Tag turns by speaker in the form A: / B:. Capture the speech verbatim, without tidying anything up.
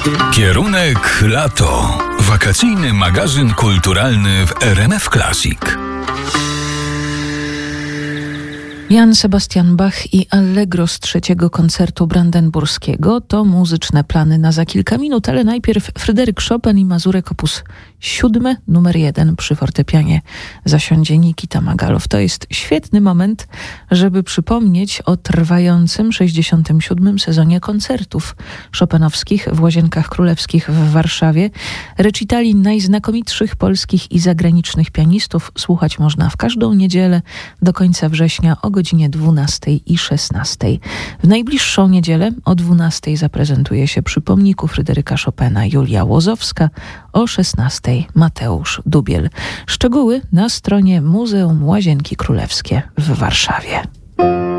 A: Kierunek lato. Wakacyjny magazyn kulturalny w R M F Classic.
B: Jan Sebastian Bach i Allegro z trzeciego koncertu brandenburskiego to muzyczne plany na za kilka minut, ale najpierw Fryderyk Chopin i Mazurek opus siódmy, numer jeden przy fortepianie zasiądzie Nikita Magalow. To jest świetny moment, żeby przypomnieć o trwającym sześćdziesiątym siódmym sezonie koncertów chopinowskich w Łazienkach Królewskich w Warszawie. Recitali najznakomitszych polskich i zagranicznych pianistów słuchać można w każdą niedzielę do końca września o godzinie dwunastej i szesnastej. W najbliższą niedzielę o dwunastej zaprezentuje się przy pomniku Fryderyka Chopina Julia Łozowska, o szesnastej Mateusz Dubiel. Szczegóły na stronie Muzeum Łazienki Królewskie w Warszawie.